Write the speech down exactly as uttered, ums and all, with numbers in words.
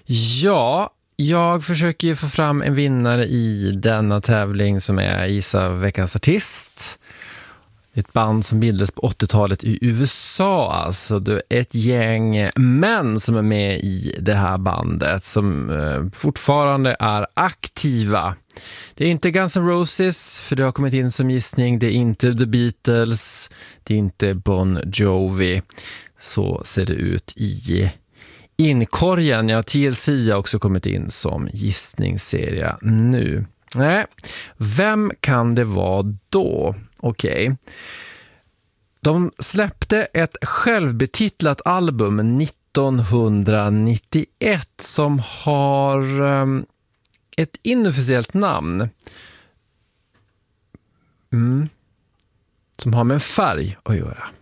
Ja, jag försöker ju få fram en vinnare i denna tävling som är Gissa veckans artist. Ett band som bildades på åttiotalet i U S A. Alltså det är ett gäng män som är med i det här bandet som eh, fortfarande är aktiva. Det är inte Guns N' Roses, för det har kommit in som gissning. Det är inte The Beatles. Det är inte Bon Jovi. Så ser det ut i inkorgen. Ja, T L C har också kommit in som gissningsserie nu. Nej, vem kan det vara då? Okej. Okay. De släppte ett självbetitlat album nittonhundranittioett som har um, ett inofficiellt namn. Mm. Som har med en färg att göra.